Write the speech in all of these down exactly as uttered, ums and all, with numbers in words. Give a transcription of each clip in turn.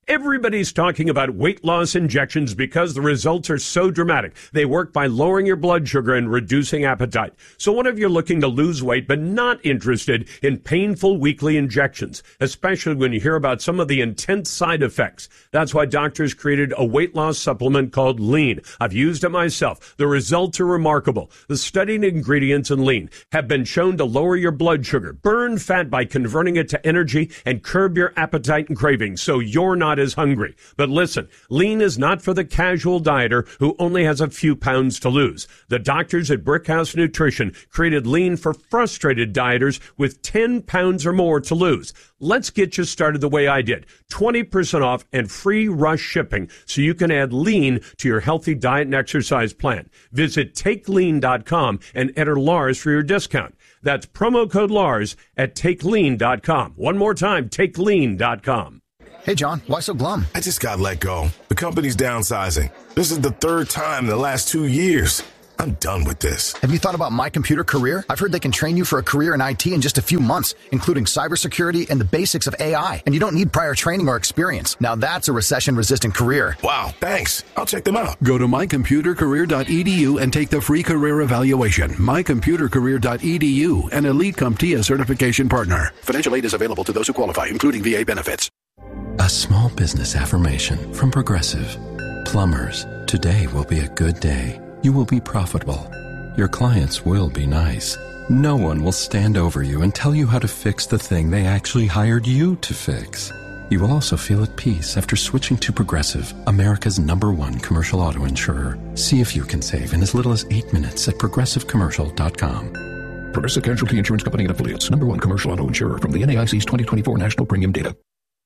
Everybody's talking about weight loss injections because the results are so dramatic. They work by lowering your blood sugar and reducing appetite. So what if you're looking to lose weight but not interested in painful weekly injections, especially when you hear about some of the intense side effects? That's why doctors created a weight loss supplement called Lean. I've used it myself. The results are remarkable. The studied ingredients in Lean have been shown to lower your blood sugar, burn fat by converting it to energy, and curb your appetite and cravings so you're not as hungry. But listen, Lean is not for the casual dieter who only has a few pounds to lose. The doctors at Brickhouse Nutrition created Lean for frustrated dieters with ten pounds or more to lose. Let's get you started the way I did. twenty percent off and free rush shipping so you can add Lean to your healthy diet and exercise plan. Visit take lean dot com and enter Lars for your discount. That's promo code Lars at take lean dot com. One more time, take lean dot com. Hey, John, why so glum? I just got let go. The company's downsizing. This is the third time in the last two years. I'm done with this. Have you thought about My Computer Career? I've heard they can train you for a career in I T in just a few months, including cybersecurity and the basics of A I. And you don't need prior training or experience. Now that's a recession-resistant career. Wow, thanks. I'll check them out. Go to my computer career dot e d u and take the free career evaluation. my computer career dot e d u, an Elite CompTIA certification partner. Financial aid is available to those who qualify, including V A benefits. A small business affirmation from Progressive. Plumbers, today will be a good day. You will be profitable. Your clients will be nice. No one will stand over you and tell you how to fix the thing they actually hired you to fix. You will also feel at peace after switching to Progressive, America's number one commercial auto insurer. See if you can save in as little as eight minutes at progressive commercial dot com. Progressive Casualty Insurance Company and Affiliates, number one commercial auto insurer from the N A I C's twenty twenty-four National Premium Data.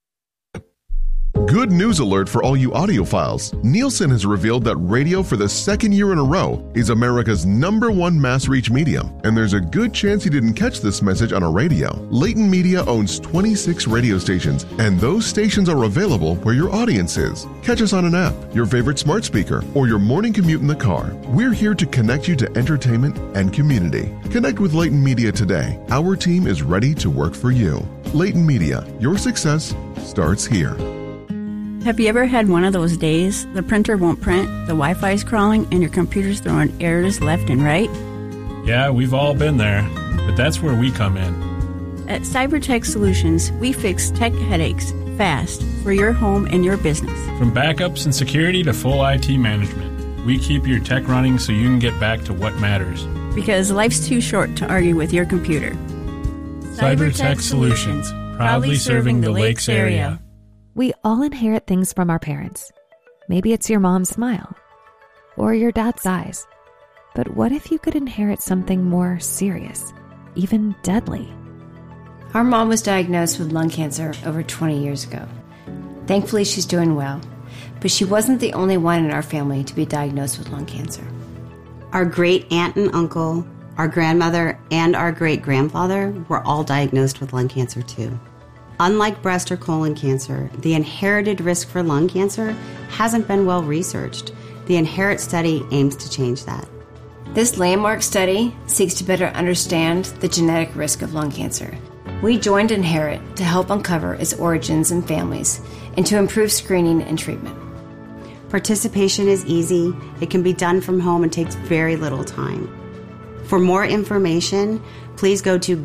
Good news alert for all you audiophiles. Nielsen has revealed that radio for the second year in a row is America's number one mass reach medium, and there's a good chance you didn't catch this message on a radio. Leighton Media owns twenty-six radio stations, and those stations are available where your audience is. Catch us on an app, your favorite smart speaker, or your morning commute in the car. We're here to connect you to entertainment and community. Connect with Leighton Media today. Our team is ready to work for you. Leighton Media, your success starts here. Have you ever had one of those days? The printer won't print, the Wi-Fi's crawling, and your computer's throwing errors left and right? Yeah, we've all been there, but that's where we come in. At CyberTech Solutions, we fix tech headaches fast for your home and your business. From backups and security to full I T management, we keep your tech running so you can get back to what matters. Because life's too short to argue with your computer. CyberTech Solutions, proudly serving the Lakes area. We all inherit things from our parents. Maybe it's your mom's smile or your dad's eyes. But what if you could inherit something more serious, even deadly? Our mom was diagnosed with lung cancer over twenty years ago. Thankfully, she's doing well, but she wasn't the only one in our family to be diagnosed with lung cancer. Our great aunt and uncle, our grandmother, and our great-grandfather were all diagnosed with lung cancer too. Unlike breast or colon cancer, the inherited risk for lung cancer hasn't been well researched. The INHERIT study aims to change that. This landmark study seeks to better understand the genetic risk of lung cancer. We joined INHERIT to help uncover its origins and families and to improve screening and treatment. Participation is easy, it can be done from home, and takes very little time. For more information, please go to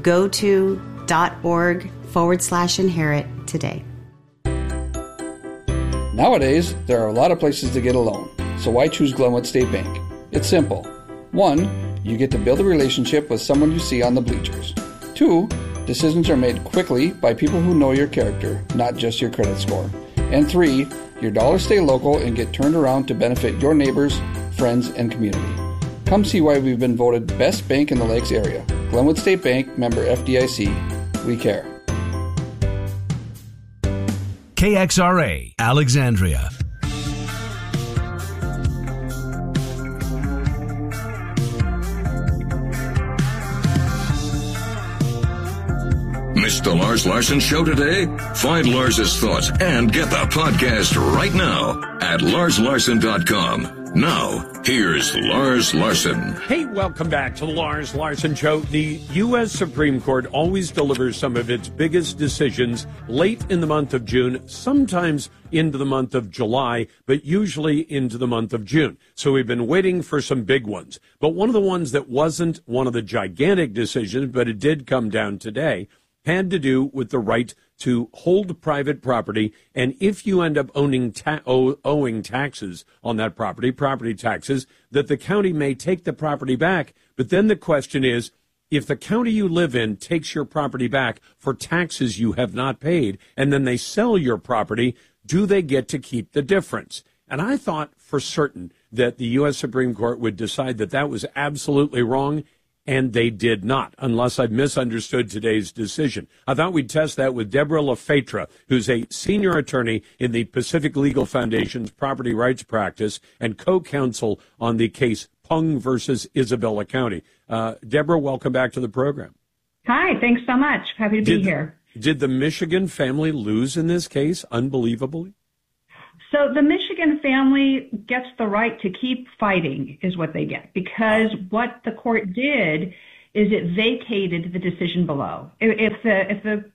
goto.org forward slash inherit today. Nowadays, there are a lot of places to get a loan, so why choose Glenwood State Bank? It's simple. One, you get to build a relationship with someone you see on the bleachers. Two, decisions are made quickly by people who know your character, not just your credit score. And three, your dollars stay local and get turned around to benefit your neighbors, friends, and community. Come see why we've been voted best bank in the Lakes area. Glenwood State Bank, member F D I C. We care. K X R A, Alexandria. Missed the Lars Larson Show today? Find Lars's thoughts and get the podcast right now at lars larson dot com. Now, Here's Lars Larson. Hey, welcome back to the Lars Larson Show. The U S Supreme Court always delivers some of its biggest decisions late in the month of June, sometimes into the month of July, but usually into the month of June. So we've been waiting for some big ones. But one of the ones that wasn't one of the gigantic decisions, but it did come down today, had to do with the right to hold private property, and if you end up owning ta- owe, owing taxes on that property, property taxes, that the county may take the property back. But then the question is, if the county you live in takes your property back for taxes you have not paid, and then they sell your property, do they get to keep the difference? And I thought for certain that the U S Supreme Court would decide that that was absolutely wrong, and they did not, unless I've misunderstood today's decision. I thought we'd test that with Deborah LaFetra, who's a senior attorney in the Pacific Legal Foundation's property rights practice and co-counsel on the case Pung versus Isabella County. Uh, Deborah, welcome back to the program. Hi, thanks so much. Happy to did, be here. Did the Michigan family lose in this case, unbelievably? So the Michigan family gets the right to keep fighting is what they get, because what the court did is it vacated the decision below. If the, if the,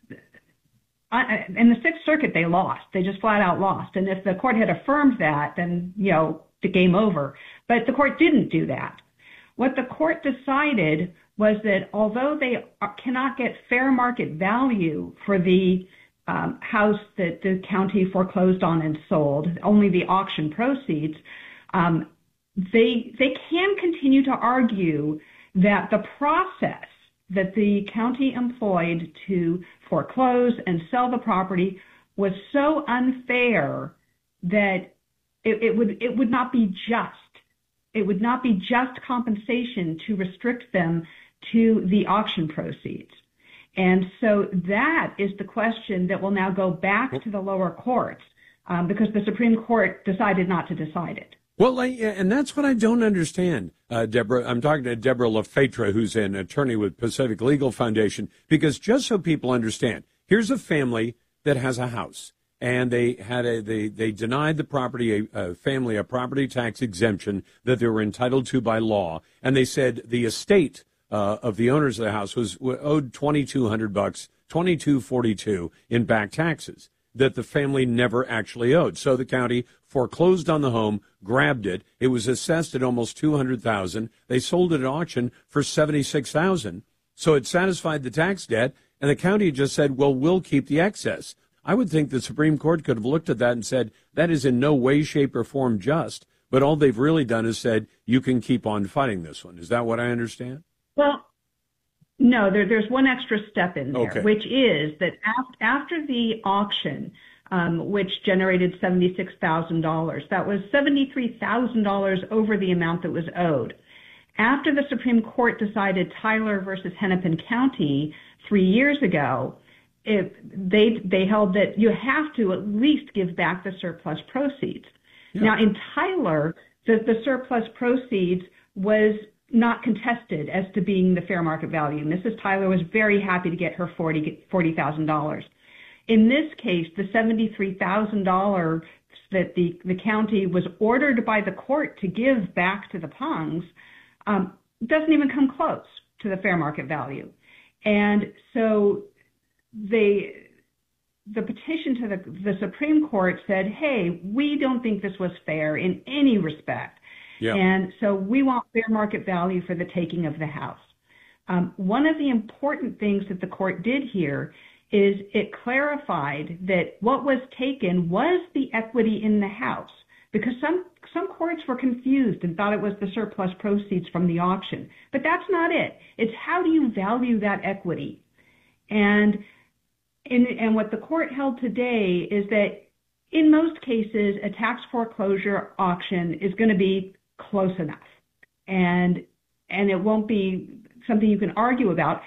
in the Sixth Circuit, they lost. They just flat out lost. And if the court had affirmed that, then, you know, the game over. But the court didn't do that. What the court decided was that although they cannot get fair market value for the Um, house that the county foreclosed on and sold, only the auction proceeds, um, they they can continue to argue that the process that the county employed to foreclose and sell the property was so unfair that it, it would it would not be just. It would not be just compensation to restrict them to the auction proceeds. And so that is the question that will now go back to the lower courts um, because the Supreme Court decided not to decide it. Well, I, and that's what I don't understand, uh, Deborah. I'm talking to Deborah LaFetra, who's an attorney with Pacific Legal Foundation, because just so people understand, here's a family that has a house, and they had a they they denied the property a, a family a property tax exemption that they were entitled to by law, and they said the estate Uh, of the owners of the house was owed twenty-two hundred bucks, twenty-two forty-two in back taxes that the family never actually owed. So the county foreclosed on the home, grabbed it. It was assessed at almost two hundred thousand dollars. They sold it at auction for seventy-six thousand dollars. So it satisfied the tax debt, and the county just said, well, we'll keep the excess. I would think the Supreme Court could have looked at that and said, that is in no way, shape, or form just. But all they've really done is said, you can keep on fighting this one. Is that what I understand? Well, no, there, there's one extra step in there, okay. which is that after, after the auction, um, which generated seventy-six thousand dollars, that was seventy-three thousand dollars over the amount that was owed. After the Supreme Court decided Tyler versus Hennepin County three years ago, it, they they held that you have to at least give back the surplus proceeds. Yeah. Now, in Tyler, the, the surplus proceeds was not contested as to being the fair market value. Missus Tyler was very happy to get her forty thousand dollars. In this case, the seventy-three thousand dollars that the, the county was ordered by the court to give back to the Pungs um, doesn't even come close to the fair market value. And so they, the petition to the, the Supreme Court said, hey, we don't think this was fair in any respect. Yeah. And so we want fair market value for the taking of the house. Um, one of the important things that the court did here is it clarified that what was taken was the equity in the house, because some, some courts were confused and thought it was the surplus proceeds from the auction. But that's not it. It's how do you value that equity? And, in, and what the court held today is that in most cases, a tax foreclosure auction is going to be close enough, and and it won't be something you can argue about.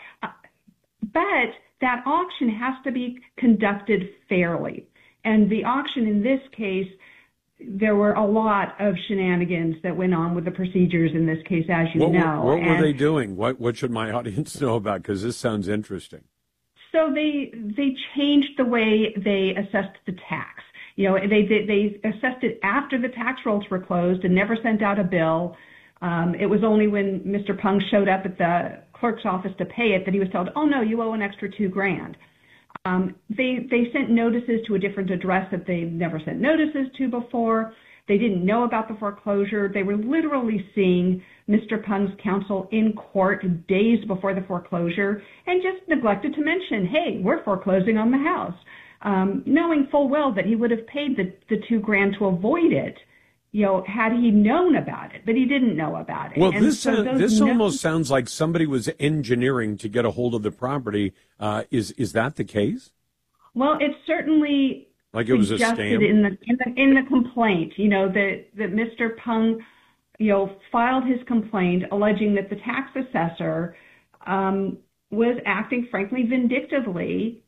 But that auction has to be conducted fairly. And the auction in this case, there were a lot of shenanigans that went on with the procedures in this case, as you what, know. What, what were and they doing? What what should my audience know about? Because this sounds interesting. So they they changed the way they assessed the tax. You know, they, they, they assessed it after the tax rolls were closed and never sent out a bill. Um, it was only when Mister Pung showed up at the clerk's office to pay it that he was told, oh, no, you owe an extra two grand. Um, they, they sent notices to a different address that they never sent notices to before. They didn't know about the foreclosure. They were literally seeing Mister Pung's counsel in court days before the foreclosure and just neglected to mention, hey, we're foreclosing on the house, um, knowing full well that he would have paid the, the two grand to avoid it, you know, had he known about it, but he didn't know about it. Well, and this so uh, this no- almost sounds like somebody was engineering to get a hold of the property. Uh, is is that the case? Well, it's certainly Like it was a suggested scam? in the in the in the complaint, you know, that that Mister Pung, you know, filed his complaint alleging that the tax assessor um, was acting, frankly, vindictively,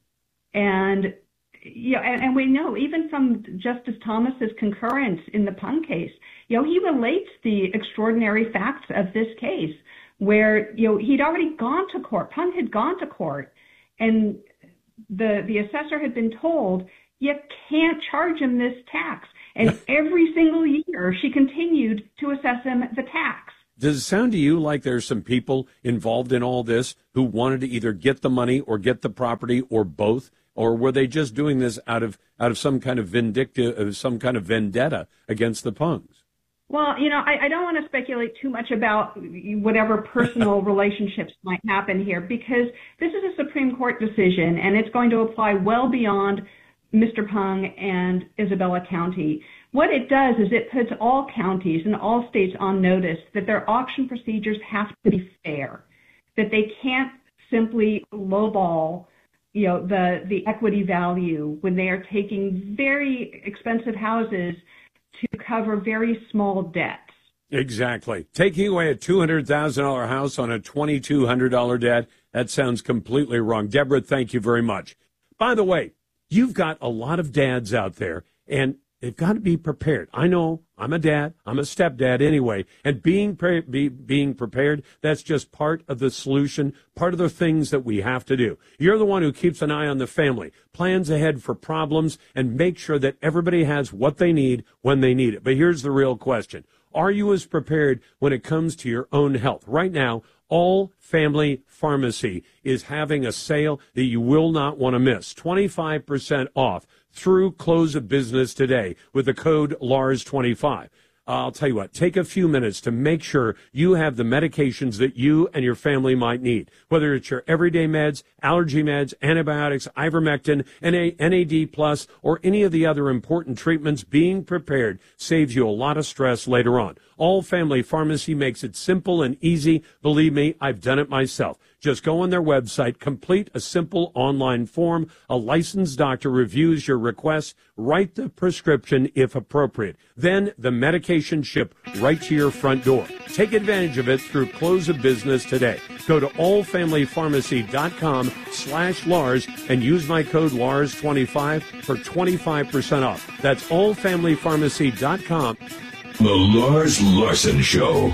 and you know, and, and we know even from Justice Thomas's concurrence in the Pung case, you know, he relates the extraordinary facts of this case, where you know he'd already gone to court. Pung had gone to court, and the the assessor had been told, you can't charge him this tax. And every single year, she continued to assess him the tax. Does it sound to you like there's some people involved in all this who wanted to either get the money or get the property or both? Or were they just doing this out of out of some kind of vindictive, some kind of vendetta against the Pungs? Well, you know, I, I don't want to speculate too much about whatever personal relationships might happen here, because this is a Supreme Court decision, and it's going to apply well beyond Mister Pung and Isabella County. What it does is it puts all counties and all states on notice that their auction procedures have to be fair, that they can't simply lowball, you know, the, the equity value when they are taking very expensive houses to cover very small debts. Exactly. Taking away a two hundred thousand dollars house on a twenty-two hundred dollars debt, that sounds completely wrong. Deborah, thank you very much. By the way, you've got a lot of dads out there, and they've got to be prepared. I know I'm a dad. I'm a stepdad anyway. And being pre- be, being prepared, that's just part of the solution, part of the things that we have to do. You're the one who keeps an eye on the family, plans ahead for problems, and make sure that everybody has what they need when they need it. But here's the real question. Are you as prepared when it comes to your own health? Right now, All Family Pharmacy is having a sale that you will not want to miss. twenty-five percent off through close of business today with the code L A R S twenty-five. I'll tell you what, take a few minutes to make sure you have the medications that you and your family might need, whether it's your everyday meds, allergy meds, antibiotics, ivermectin, N A D plus, or any of the other important treatments. Being prepared saves you a lot of stress later on. All Family Pharmacy makes it simple and easy. Believe me, I've done it myself. Just go on their website, complete a simple online form. A licensed doctor reviews your request, write the prescription if appropriate. Then the medication ship right to your front door. Take advantage of it through close of business today. Go to allfamilypharmacy.com slash Lars and use my code L A R S twenty-five for twenty-five percent off. That's allfamilypharmacy dot com. The Lars Larson Show.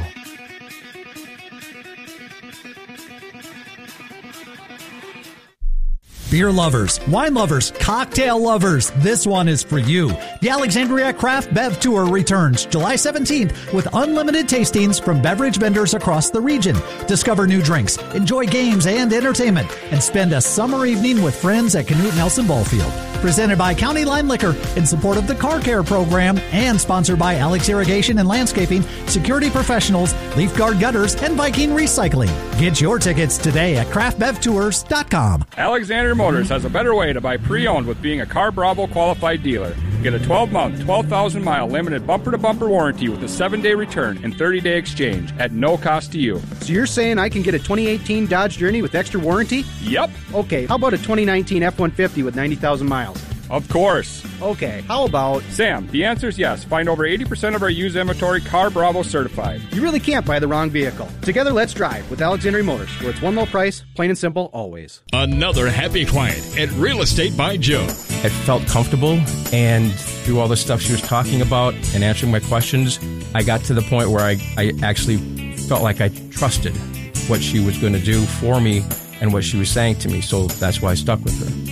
Beer lovers, wine lovers, cocktail lovers, this one is for you. The Alexandria Craft Bev Tour returns July seventeenth with unlimited tastings from beverage vendors across the region. Discover new drinks, enjoy games and entertainment, and spend a summer evening with friends at Canute Nelson Ballfield. Presented by County Line Liquor in support of the Car Care Program and sponsored by Alex Irrigation and Landscaping, Security Professionals, Leaf Guard Gutters, and Viking Recycling. Get your tickets today at craft bev tours dot com. Alexander Motors has a better way to buy pre-owned with being a Car Bravo qualified dealer. Get a twelve-month, twelve thousand mile limited bumper-to-bumper warranty with a seven-day return and thirty-day exchange at no cost to you. So you're saying I can get a twenty eighteen Dodge Journey with extra warranty? Yep. Okay, how about a twenty nineteen F one fifty with ninety thousand miles? Of course. Okay, how about... Sam, the answer is yes. Find over eighty percent of our used inventory Car Bravo certified. You really can't buy the wrong vehicle. Together, let's drive with Alexandria Motors, where it's one low price, plain and simple, always. Another happy client at Real Estate by Joe. It felt comfortable, and through all the stuff she was talking about and answering my questions, I got to the point where I, I actually felt like I trusted what she was going to do for me and what she was saying to me, so that's why I stuck with her.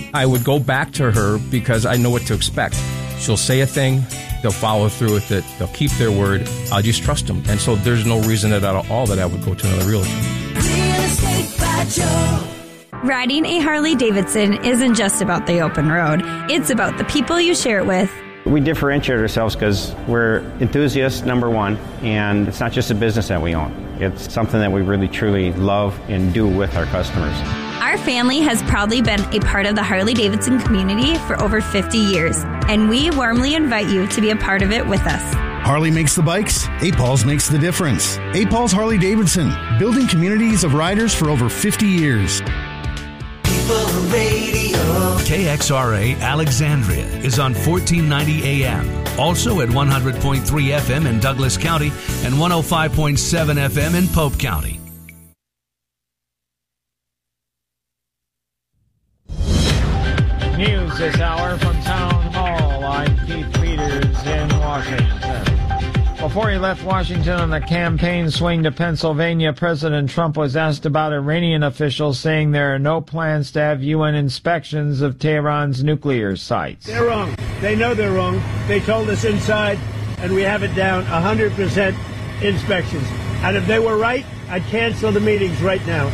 I would go back to her because I know what to expect. She'll say a thing, they'll follow through with it, they'll keep their word. I'll just trust them. And so there's no reason at all that I would go to another realtor. Real Estate by Joe. Riding a Harley-Davidson isn't just about the open road. It's about the people you share it with. We differentiate ourselves because we're enthusiasts, number one, and it's not just a business that we own. It's something that we really, truly love and do with our customers. Our family has proudly been a part of the Harley-Davidson community for over fifty years, and we warmly invite you to be a part of it with us. Harley makes the bikes, A P A Ls makes the difference. A P A Ls Harley-Davidson, building communities of riders for over fifty years. Radio. K X R A Alexandria is on fourteen ninety A M. Also at one hundred point three F M in Douglas County and one oh five point seven F M in Pope County. News this hour from Town Hall. I'm Keith Peters in Washington. Before he left Washington on the campaign swing to Pennsylvania, President Trump was asked about Iranian officials saying there are no plans to have U N inspections of Tehran's nuclear sites. They're wrong. They know they're wrong. They told us inside, and we have it down, one hundred percent inspections. And if they were right, I'd cancel the meetings right now.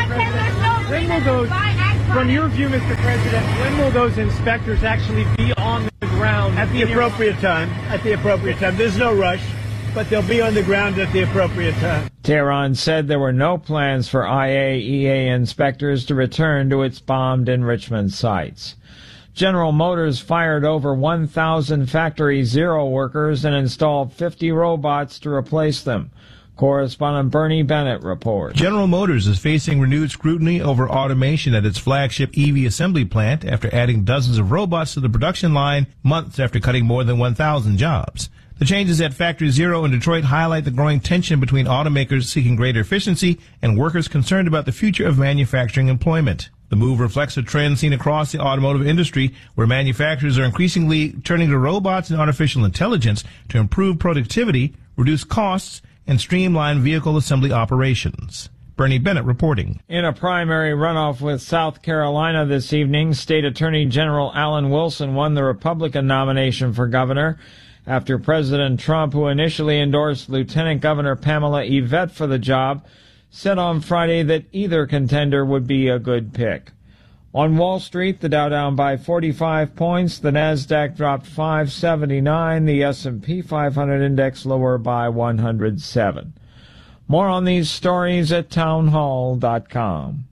When will those, from your view, Mister President, when will those inspectors actually be on the ground? At the appropriate time. At the appropriate time. There's no rush, but they'll be on the ground at the appropriate time. Tehran said there were no plans for I A E A inspectors to return to its bombed enrichment sites. General Motors fired over one thousand Factory Zero workers and installed fifty robots to replace them. Correspondent Bernie Bennett reports. General Motors is facing renewed scrutiny over automation at its flagship E V assembly plant after adding dozens of robots to the production line months after cutting more than one thousand jobs. The changes at Factory Zero in Detroit highlight the growing tension between automakers seeking greater efficiency and workers concerned about the future of manufacturing employment. The move reflects a trend seen across the automotive industry where manufacturers are increasingly turning to robots and artificial intelligence to improve productivity, reduce costs, and streamline vehicle assembly operations. Bernie Bennett reporting. In a primary runoff with South Carolina this evening, State Attorney General Alan Wilson won the Republican nomination for governor after President Trump, who initially endorsed Lieutenant Governor Pamela Yvette for the job, said on Friday that either contender would be a good pick. On Wall Street, the Dow down by forty-five points, the Nasdaq dropped five seventy-nine, the S and P five hundred index lower by one hundred seven. More on these stories at townhall dot com.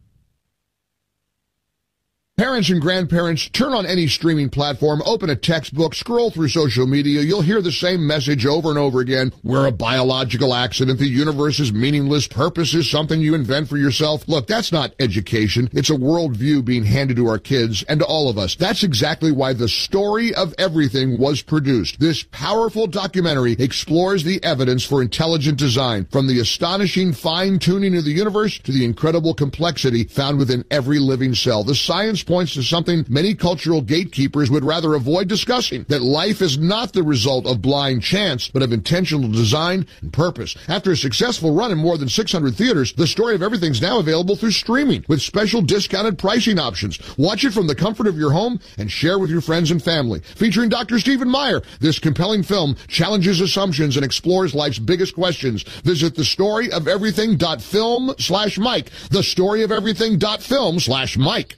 Parents and grandparents, turn on any streaming platform, open a textbook, scroll through social media. You'll hear the same message over and over again. We're a biological accident. The universe is meaningless. Purpose is something you invent for yourself. Look, that's not education. It's a worldview being handed to our kids and to all of us. That's exactly why The Story of Everything was produced. This powerful documentary explores the evidence for intelligent design, from the astonishing fine-tuning of the universe to the incredible complexity found within every living cell. The science points to something many cultural gatekeepers would rather avoid discussing, that life is not the result of blind chance, but of intentional design and purpose. After a successful run in more than six hundred theaters, The Story of Everything is now available through streaming with special discounted pricing options. Watch it from the comfort of your home and share with your friends and family. Featuring Doctor Stephen Meyer, this compelling film challenges assumptions and explores life's biggest questions. Visit thestoryofeverything.film slash Mike. Thestoryofeverything.film slash Mike.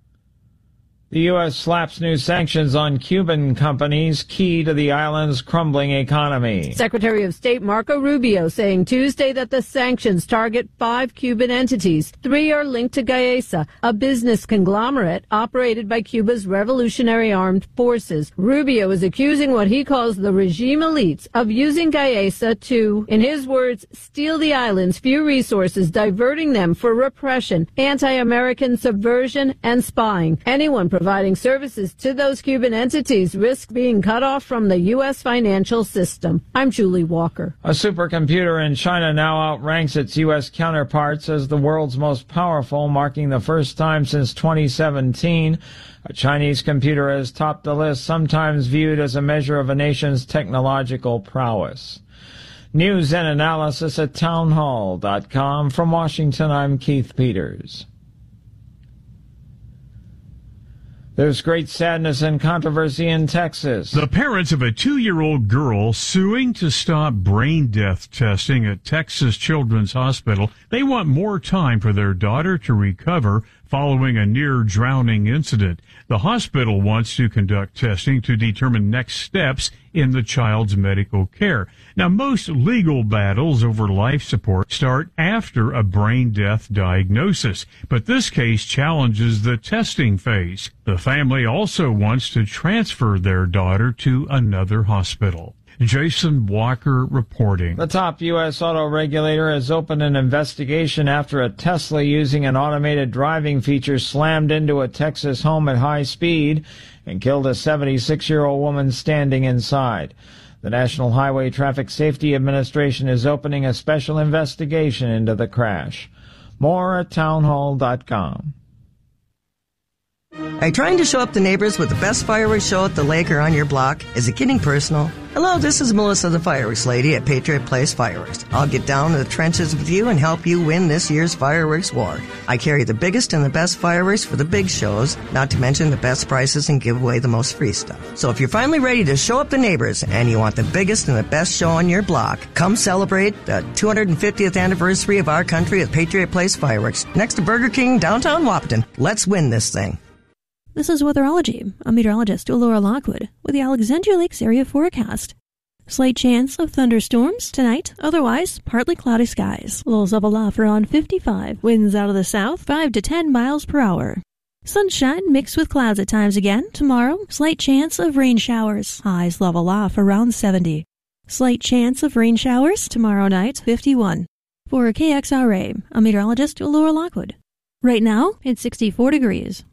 The U S slaps new sanctions on Cuban companies key to the island's crumbling economy. Secretary of State Marco Rubio saying Tuesday that the sanctions target five Cuban entities. Three are linked to Gaesa, a business conglomerate operated by Cuba's Revolutionary Armed Forces. Rubio is accusing what he calls the regime elites of using Gaesa to, in his words, steal the island's few resources, diverting them for repression, anti-American subversion, and spying. Anyone providing services to those Cuban entities risk being cut off from the U S financial system. I'm Julie Walker. A supercomputer in China now outranks its U S counterparts as the world's most powerful, marking the first time since twenty seventeen. A Chinese computer has topped the list, sometimes viewed as a measure of a nation's technological prowess. News and analysis at townhall dot com. From Washington, I'm Keith Peters. There's great sadness and controversy in Texas. The parents of a two-year-old girl suing to stop brain death testing at Texas Children's Hospital. They want more time for their daughter to recover following a near-drowning incident. The hospital wants to conduct testing to determine next steps in the child's medical care. Now, most legal battles over life support start after a brain death diagnosis, but this case challenges the testing phase. The family also wants to transfer their daughter to another hospital. Jason Walker reporting. The top U S auto regulator has opened an investigation after a Tesla using an automated driving feature slammed into a Texas home at high speed and killed a seventy-six-year-old woman standing inside. The National Highway Traffic Safety Administration is opening a special investigation into the crash. More at townhall dot com. Are you trying to show up to neighbors with the best fireworks show at the lake or on your block? Is it getting personal? Hello, this is Melissa the Fireworks Lady at Patriot Place Fireworks. I'll get down to the trenches with you and help you win this year's fireworks war. I carry the biggest and the best fireworks for the big shows, not to mention the best prices and give away the most free stuff. So if you're finally ready to show up to neighbors and you want the biggest and the best show on your block, come celebrate the two hundred fiftieth anniversary of our country at Patriot Place Fireworks, next to Burger King, downtown Wahpeton. Let's win this thing. This is Weatherology. I'm meteorologist Laura Lockwood with the Alexandria Lakes area forecast. Slight chance of thunderstorms tonight, otherwise partly cloudy skies. Lows of aloft around fifty-five. Winds out of the south, five to ten miles per hour. Sunshine mixed with clouds at times again. Tomorrow, slight chance of rain showers. Highs level off around seventy. Slight chance of rain showers tomorrow night, fifty-one. For K X R A, I'm meteorologist Laura Lockwood. Right now, it's sixty-four degrees.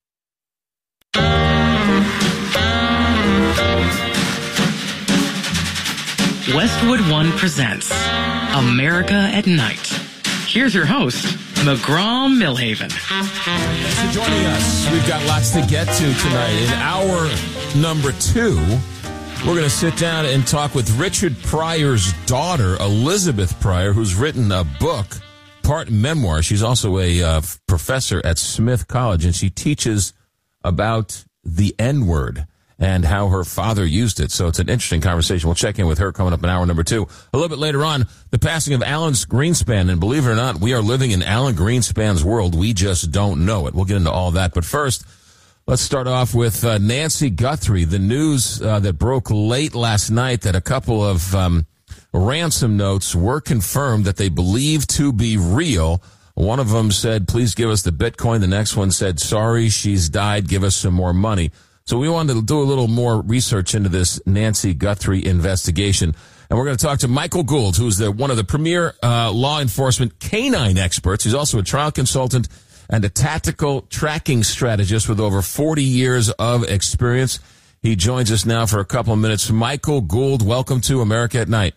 Westwood One presents America at Night. Here's your host, McGraw Millhaven. Thanks for joining us. We've got lots to get to tonight. In hour number two, we're going to sit down and talk with Richard Pryor's daughter, Elizabeth Pryor, who's written a book, part memoir. She's also a uh, professor at Smith College, and she teaches about the N-word and how her father used it. So it's an interesting conversation. We'll check in with her coming up in hour number two. A little bit later on, the passing of Alan Greenspan. And believe it or not, we are living in Alan Greenspan's world. We just don't know it. We'll get into all that. But first, let's start off with uh, Nancy Guthrie. The news uh, that broke late last night that a couple of um, ransom notes were confirmed that they believe to be real. One of them said, please give us the Bitcoin. The next one said, sorry, she's died. Give us some more money. So we wanted to do a little more research into this Nancy Guthrie investigation. And we're going to talk to Michael Gould, who's the, one of the premier uh, law enforcement canine experts. He's also a trial consultant and a tactical tracking strategist with over forty years of experience. He joins us now for a couple of minutes. Michael Gould, welcome to America at Night.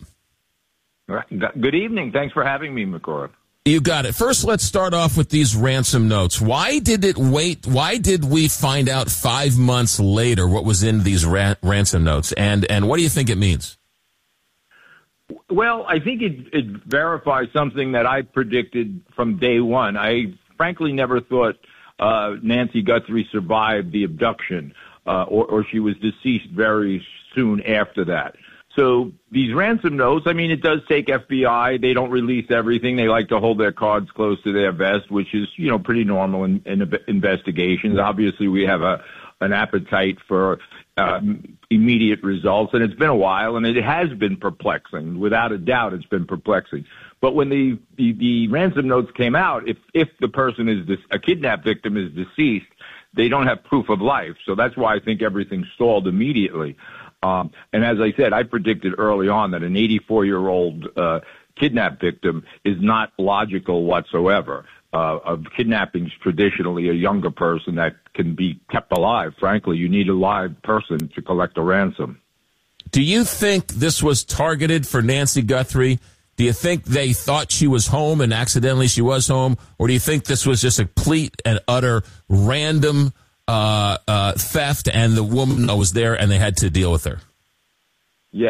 Good evening. Thanks for having me, McCord. You got it. First, let's start off with these ransom notes. Why did it wait? Why did we find out five months later what was in these ra- ransom notes? And and what do you think it means? Well, I think it, it verifies something that I predicted from day one. I frankly never thought uh, Nancy Guthrie survived the abduction, uh, or, or she was deceased very soon after that. So these ransom notes, I mean, it does take F B I. They don't release everything. They like to hold their cards close to their vest, which is, you know, pretty normal in, in investigations. Obviously, we have a an appetite for um, immediate results, and it's been a while, and it has been perplexing. Without a doubt, it's been perplexing. But when the, the, the ransom notes came out, if, if the person is this, a kidnap victim is deceased, they don't have proof of life. So that's why I think everything stalled immediately. Um, and as I said, I predicted early on that an eighty-four-year-old uh, kidnap victim is not logical whatsoever. Uh, of kidnapping is traditionally a younger person that can be kept alive. Frankly, you need a live person to collect a ransom. Do you think this was targeted for Nancy Guthrie? Do you think they thought she was home and accidentally she was home? Or do you think this was just a complete and utter random uh, uh, theft and the woman was there and they had to deal with her? Yeah.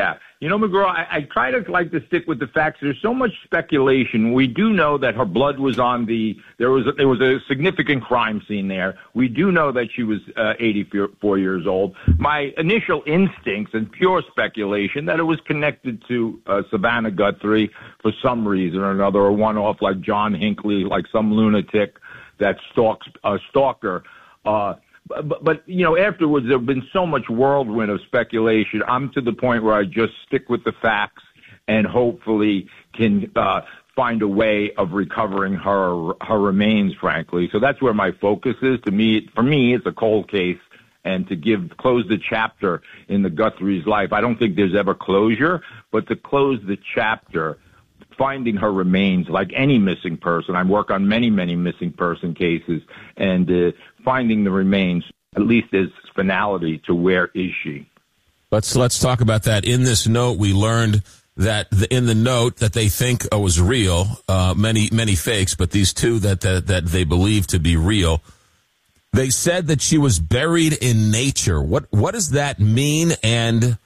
You know, McGraw, I, I try to like to stick with the facts. There's so much speculation. We do know that her blood was on the, there was a, there was a significant crime scene there. We do know that she was uh, eighty-four years old. My initial instincts and pure speculation that it was connected to uh, Savannah Guthrie for some reason or another, or one-off like John Hinckley, like some lunatic that stalks a stalker. Uh, But, but, you know, afterwards, there have been so much whirlwind of speculation. I'm to the point where I just stick with the facts and hopefully can uh, find a way of recovering her her remains, frankly. So that's where my focus is. To me, for me, it's a cold case. And to give close the chapter in the Guthrie's life, I don't think there's ever closure, but to close the chapter, finding her remains, like any missing person. I work on many, many missing person cases, and uh, finding the remains, at least as finality to where is she. Let's let's talk about that. In this note, we learned that the, in the note that they think uh, was real, uh, many many fakes, but these two that, that that they believe to be real. They said that she was buried in nature. What what does that mean? And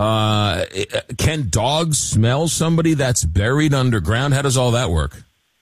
uh, can dogs smell somebody that's buried underground? How does all that work?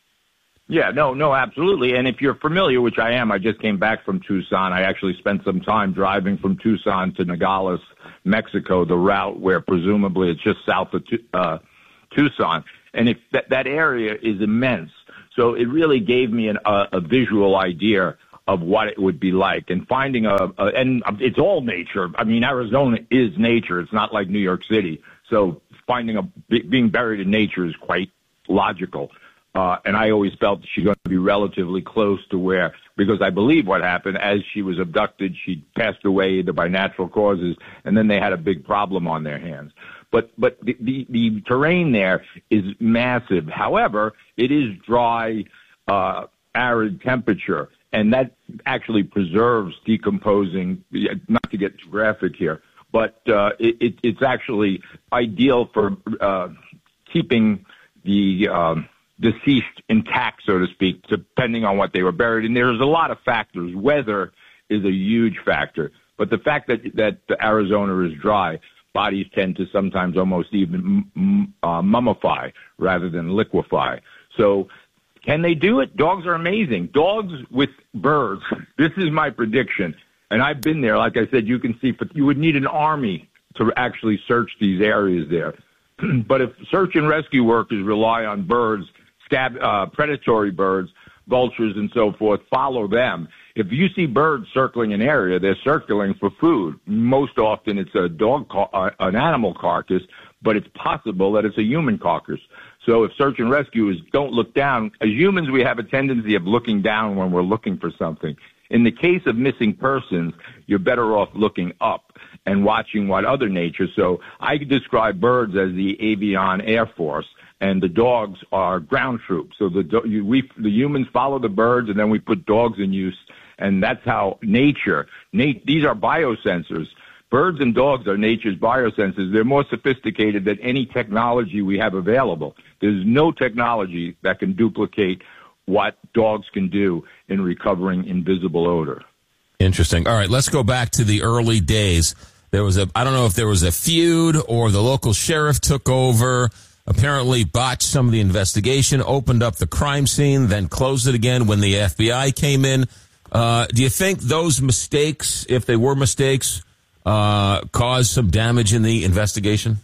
Yeah, no, no, absolutely. And if you're familiar, which I am, I just came back from Tucson. I actually spent some time driving from Tucson to Nogales, Mexico, the route where presumably it's just south of uh, Tucson. And if that, that area is immense. So it really gave me an, a, a visual idea of what it would be like. And finding a, a, and it's all nature. I mean, Arizona is nature. It's not like New York City. So finding a, being buried in nature is quite logical. Uh, and I always felt that she's going to be relatively close to where, because I believe what happened, as she was abducted, she passed away either by natural causes, and then they had a big problem on their hands. But but the, the, the terrain there is massive. However, it is dry, uh, arid temperature, and that actually preserves decomposing, not to get too graphic here, but uh, it, it, it's actually ideal for uh, keeping the... Um, deceased intact, so to speak, depending on what they were buried. And there's a lot of factors. Weather is a huge factor. But the fact that, that Arizona is dry, bodies tend to sometimes almost even uh, mummify rather than liquefy. So can they do it? Dogs are amazing. Dogs with birds, this is my prediction. And I've been there. Like I said, you can see, but you would need an army to actually search these areas there. But if search and rescue workers rely on birds, scab, uh, predatory birds, vultures and so forth, follow them. If you see birds circling an area, they're circling for food. Most often it's a dog, car- uh, an animal carcass, but it's possible that it's a human carcass. So if search and rescuers don't look down, as humans we have a tendency of looking down when we're looking for something. In the case of missing persons, you're better off looking up and watching what other nature. So I could describe birds as the avian air force, and the dogs are ground troops. So the you, we the humans follow the birds, and then we put dogs in use, and that's how nature. Nat, these are biosensors. Birds and dogs are nature's biosensors. They're more sophisticated than any technology we have available. There's no technology that can duplicate what dogs can do in recovering invisible odor. Interesting. All right, let's go back to the early days. There was a, I don't know if there was a feud or the local sheriff took over, apparently botched some of the investigation, opened up the crime scene, then closed it again when the F B I came in. Uh, do you think those mistakes, if they were mistakes, uh, caused some damage in the investigation?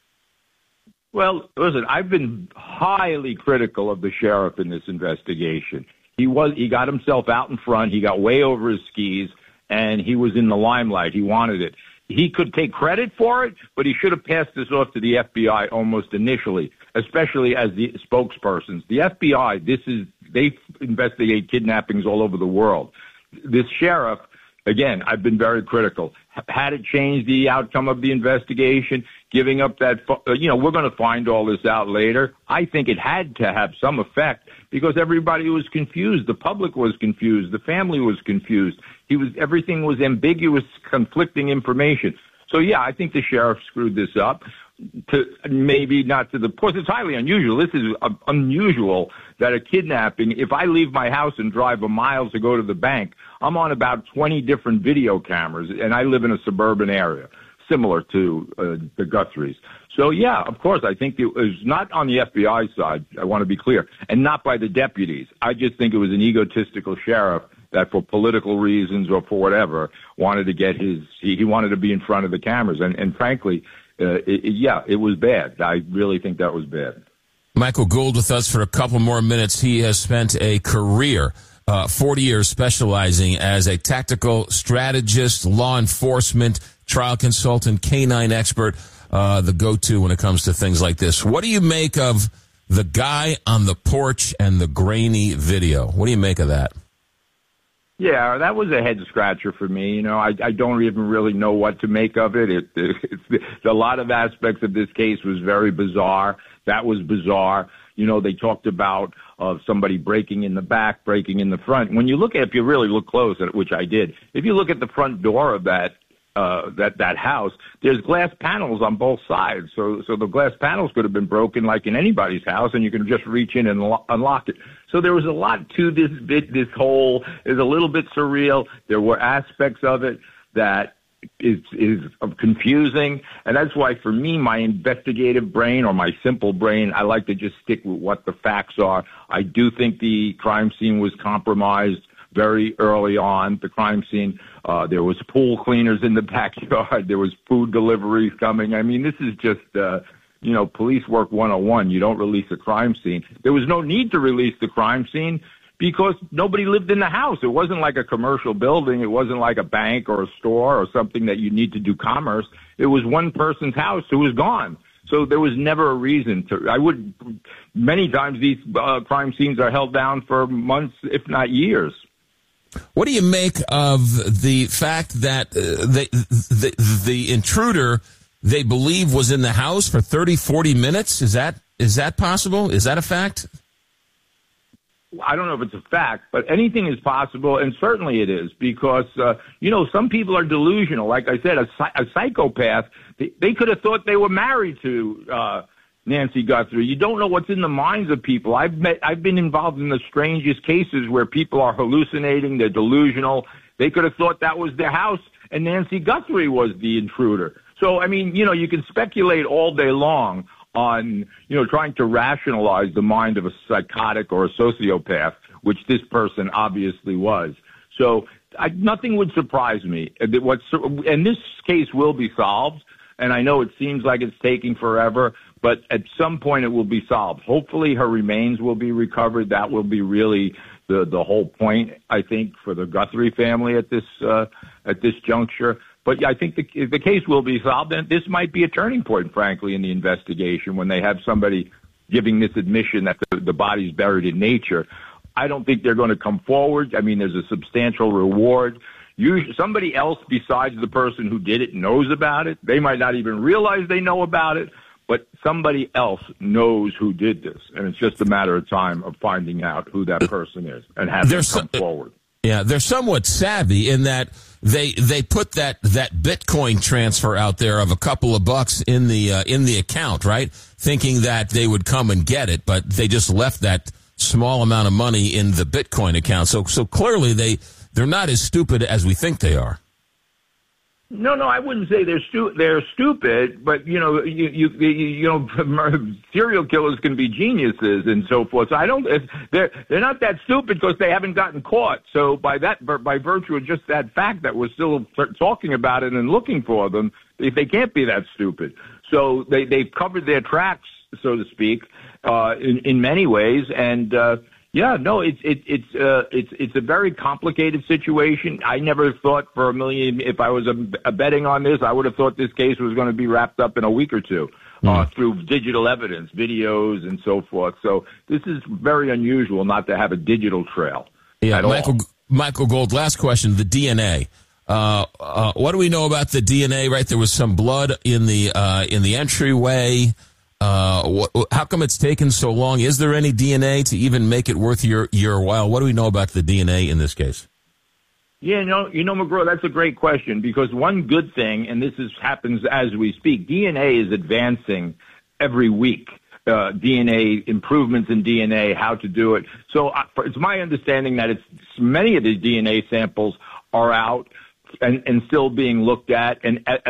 Well, listen, I've been highly critical of the sheriff in this investigation. He was, he got himself out in front. He got way over his skis, and he was in the limelight. He wanted it. He could take credit for it, but he should have passed this off to the F B I almost initially, especially as the spokespersons. The F B I, this is, they investigate kidnappings all over the world. This sheriff, again, I've been very critical. Had it changed the outcome of the investigation, giving up that, you know, we're going to find all this out later. I think it had to have some effect because everybody was confused. The public was confused. The family was confused. He was, everything was ambiguous, conflicting information. So, yeah, I think the sheriff screwed this up. To maybe not to the, of course, it's highly unusual. This is uh, unusual that a kidnapping, if I leave my house and drive a mile to go to the bank, I'm on about twenty different video cameras, and I live in a suburban area. similar to uh, the Guthries. So, yeah, of course, I think it was not on the F B I side, I want to be clear, and not by the deputies. I just think it was an egotistical sheriff that for political reasons or for whatever wanted to get his, he, he wanted to be in front of the cameras. And, and frankly, uh, it, it, yeah, it was bad. I really think that was bad. Michael Gould with us for a couple more minutes. He has spent a career, uh, forty years specializing as a tactical strategist, law enforcement, trial consultant, canine expert, uh, the go-to when it comes to things like this. What do you make of the guy on the porch and the grainy video? What do you make of that? Yeah, that was a head scratcher for me. You know, I, I don't even really know what to make of it. It, it it's, a lot of aspects of this case was very bizarre. That was bizarre. You know, they talked about uh, somebody breaking in the back, breaking in the front. When you look at, if you really look close at it, which I did, if you look at the front door of that uh, that that house, there's glass panels on both sides. So so the glass panels could have been broken like in anybody's house, and you can just reach in and lo- unlock it. So there was a lot to this bit. This whole is a little bit surreal. There were aspects of it that is is confusing, and that's why for me, my investigative brain or my simple brain, I like to just stick with what the facts are. I do think the crime scene was compromised very early on. The crime scene, uh, there was pool cleaners in the backyard. There was food deliveries coming. I mean, this is just, uh, you know, police work one oh one. You don't release a crime scene. There was no need to release the crime scene because nobody lived in the house. It wasn't like a commercial building. It wasn't like a bank or a store or something that you need to do commerce. It was one person's house who was gone. So there was never a reason to, I would, many times these uh, crime scenes are held down for months, if not years. What do you make of the fact that uh, the, the the intruder they believe was in the house for thirty, forty minutes? Is that is that possible? Is that a fact? I don't know if it's a fact, but anything is possible, and certainly it is, because, uh, you know, some people are delusional. Like I said, a, a psychopath, they, they could have thought they were married to uh Nancy Guthrie. You don't know what's in the minds of people. I've met, I've been involved in the strangest cases where people are hallucinating, they're delusional. They could have thought that was their house and Nancy Guthrie was the intruder. So, I mean, you know, you can speculate all day long on, you know, trying to rationalize the mind of a psychotic or a sociopath, which this person obviously was. So I, nothing would surprise me. What's, and this case will be solved, and I know it seems like it's taking forever, but at some point it will be solved. Hopefully her remains will be recovered. That will be really the the whole point, I think, for the Guthrie family at this uh, at this juncture. But I think the the case will be solved, and this might be a turning point, frankly, in the investigation when they have somebody giving this admission that the, the body's buried in nature. I don't think they're going to come forward. I mean, there's a substantial reward. Usually, somebody else besides the person who did it knows about it. They might not even realize they know about it, but somebody else knows who did this, and it's just a matter of time of finding out who that person is and having them come so, forward. Yeah, they're somewhat savvy in that they they put that, that Bitcoin transfer out there of a couple of bucks in the uh, in the account, right? Thinking that they would come and get it, but they just left that small amount of money in the Bitcoin account. So so clearly they they're not as stupid as we think they are. No, no, I wouldn't say they're stu- they're stupid, but you know, you, you you know, serial killers can be geniuses and so forth. So I don't, they're they're not that stupid because they haven't gotten caught. So by that, by virtue of just that fact that we're still talking about it and looking for them, they, they can't be that stupid. So they they've covered their tracks, so to speak, uh, in in many ways, and. Uh, Yeah, no, it's it, it's uh, it's it's a very complicated situation. I never thought for a million, if I was a, a betting on this, I would have thought this case was going to be wrapped up in a week or two uh, mm. through digital evidence, videos, and so forth. So this is very unusual not to have a digital trail. Yeah, at Michael all. Michael Gould. Last question: the D N A. Uh, uh, what do we know about the D N A? Right, there was some blood in the uh, in the entryway. Uh, wh- how come it's taken so long? Is there any D N A to even make it worth your, your while? What do we know about the D N A in this case? Yeah, you know, you know, McGraw, that's a great question because one good thing, and this is happens as we speak, D N A is advancing every week. Uh, D N A, improvements in D N A, how to do it. So uh, it's my understanding that it's many of the D N A samples are out and, and still being looked at. And as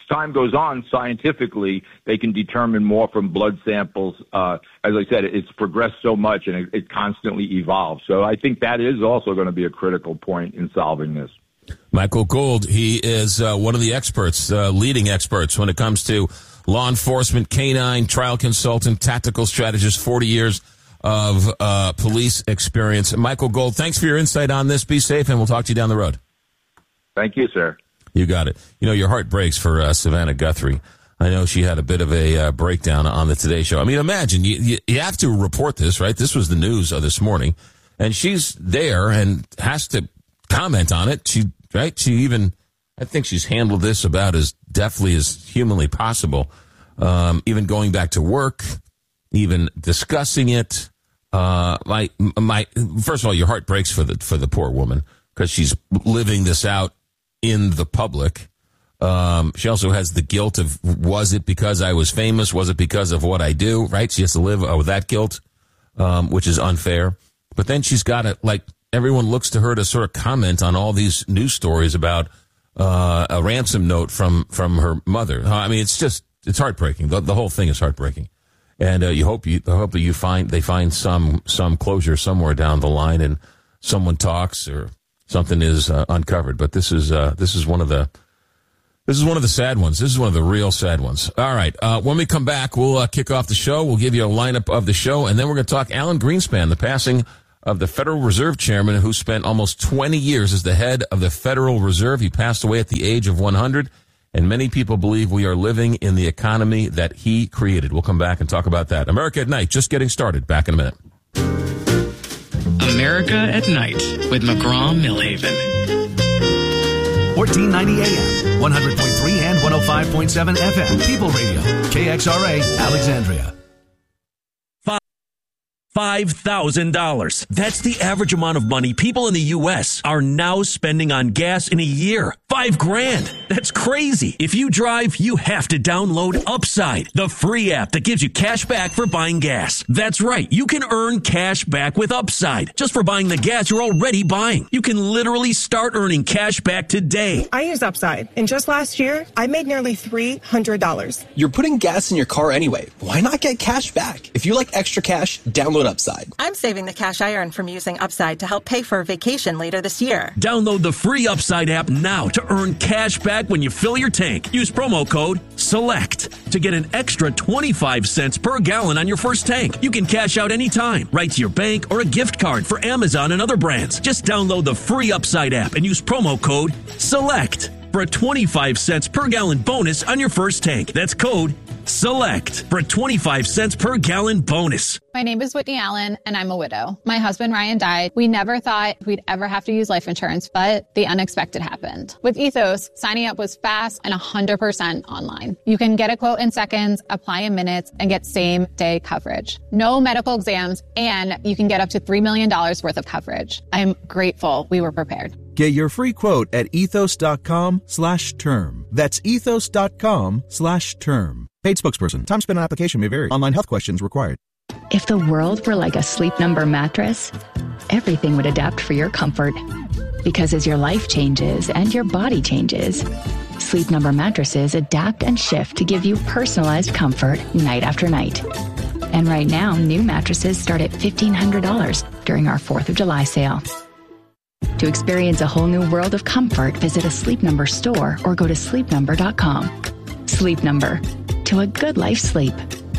time goes on, scientifically, they can determine more from blood samples. Uh, as I said, it's progressed so much and it, it constantly evolves. So I think that is also going to be a critical point in solving this. Michael Gould, he is uh, one of the experts, uh, leading experts when it comes to law enforcement, canine, trial consultant, tactical strategist, forty years of uh, police experience. Michael Gould, thanks for your insight on this. Be safe, and we'll talk to you down the road. Thank you, sir. You got it. You know, your heart breaks for uh, Savannah Guthrie. I know she had a bit of a uh, breakdown on the Today Show. I mean, imagine, you, you, you have to report this, right? This was the news of this morning, and she's there and has to comment on it. She, right? She even, I think she's handled this about as deftly as humanly possible. Um, even going back to work, even discussing it. Uh, my, my, first of all, your heart breaks for the, for the poor woman because she's living this out in the public. Um, she also has the guilt of, was it because I was famous? Was it because of what I do? Right? She has to live uh, with that guilt, um, which is unfair. But then she's got it, like, everyone looks to her to sort of comment on all these news stories about, uh, a ransom note from, from her mother. I mean, it's just, it's heartbreaking. The, the whole thing is heartbreaking. And, uh, you hope you, I hope that you find, they find some, some closure somewhere down the line and someone talks or something is uh, uncovered. But this is, uh, this is one of the, This is one of the sad ones. This is one of the real sad ones. All right. Uh, when we come back, we'll uh, kick off the show. We'll give you a lineup of the show, and then we're going to talk Alan Greenspan, the passing of the Federal Reserve Chairman, who spent almost twenty years as the head of the Federal Reserve. He passed away at the age of one hundred, and many people believe we are living in the economy that he created. We'll come back and talk about that. America at Night, just getting started. Back in a minute. America at Night with McGraw-Millhaven. fourteen ninety A M, one hundred point three and one oh five point seven F M. People Radio, K X R A, Alexandria. five thousand dollars. That's the average amount of money people in the U S are now spending on gas in a year. Five grand. That's crazy. If you drive, you have to download Upside, the free app that gives you cash back for buying gas. That's right. You can earn cash back with Upside just for buying the gas you're already buying. You can literally start earning cash back today. I use Upside, and just last year, I made nearly three hundred dollars. You're putting gas in your car anyway. Why not get cash back? If you like extra cash, download Upside. I'm saving the cash I earn from using Upside to help pay for a vacation later this year. Download the free Upside app now to earn cash back when you fill your tank. Use promo code SELECT to get an extra twenty-five cents per gallon on your first tank. You can cash out anytime, right to your bank or a gift card for Amazon and other brands. Just download the free Upside app and use promo code SELECT for a twenty-five cents per gallon bonus on your first tank. That's code SELECT for a twenty-five cents per gallon bonus. My name is Whitney Allen, and I'm a widow. My husband, Ryan, died. We never thought we'd ever have to use life insurance, but the unexpected happened. With Ethos, signing up was fast and one hundred percent online. You can get a quote in seconds, apply in minutes, and get same-day coverage. No medical exams, and you can get up to three million dollars worth of coverage. I'm grateful we were prepared. Get your free quote at ethos.com slash term. That's ethos.com slash term. Paid spokesperson. Time spent on application may vary. Online health questions required. If the world were like a Sleep Number mattress, everything would adapt for your comfort. Because as your life changes and your body changes, Sleep Number mattresses adapt and shift to give you personalized comfort night after night. And right now, new mattresses start at fifteen hundred dollars during our fourth of July sale. To experience a whole new world of comfort, visit a Sleep Number store or go to sleep number dot com. Sleep Number. To a good life sleep.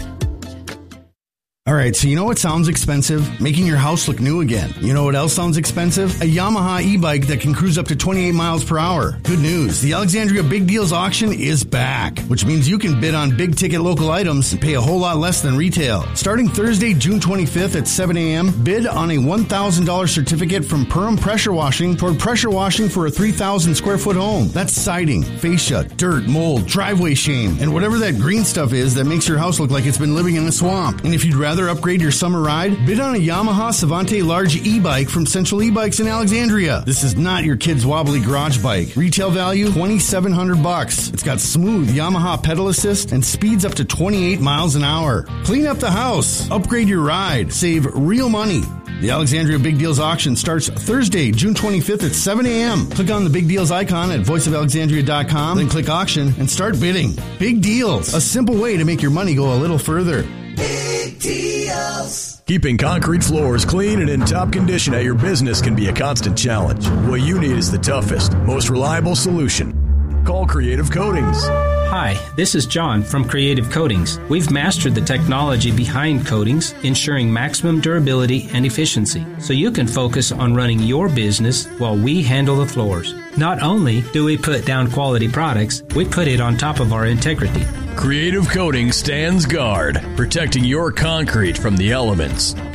All right, so you know what sounds expensive? Making your house look new again. You know what else sounds expensive? A Yamaha e-bike that can cruise up to twenty-eight miles per hour. Good news, the Alexandria Big Deals auction is back, which means you can bid on big-ticket local items and pay a whole lot less than retail. Starting Thursday, June twenty-fifth at seven a.m., bid on a one thousand dollars certificate from Perham Pressure Washing toward pressure washing for a three thousand square foot home. That's siding, fascia, dirt, mold, driveway shame, and whatever that green stuff is that makes your house look like it's been living in a swamp. And if you'd rather upgrade your summer ride, bid on a Yamaha Savante large e-bike from Central E-Bikes in Alexandria. This is not your kid's wobbly garage bike. Retail value twenty-seven hundred bucks. It's got smooth Yamaha pedal assist and speeds up to twenty-eight miles an hour. Clean up the house, upgrade your ride, save real money. The Alexandria Big Deals auction starts Thursday, June twenty-fifth at seven a.m. Click on the Big Deals icon at voice of alexandria dot com, then click auction and start bidding. Big Deals, a simple way to make your money go a little further. Big Deals. Keeping concrete floors clean and in top condition at your business can be a constant challenge. What you need is the toughest, most reliable solution. Call Creative Coatings. Hi, this is John from Creative Coatings. We've mastered the technology behind coatings, ensuring maximum durability and efficiency, so you can focus on running your business while we handle the floors. Not only do we put down quality products, we put it on top of our integrity. Creative Coatings stands guard, protecting your concrete from the elements.